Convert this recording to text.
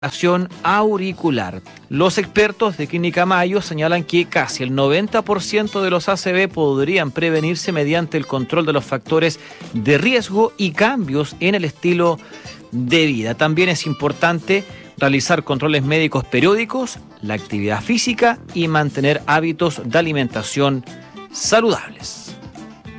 auricular. Los expertos de Clínica Mayo señalan que casi el 90% de los ACV podrían prevenirse mediante el control de los factores de riesgo y cambios en el estilo de vida. También es importante realizar controles médicos periódicos, la actividad física y mantener hábitos de alimentación saludables.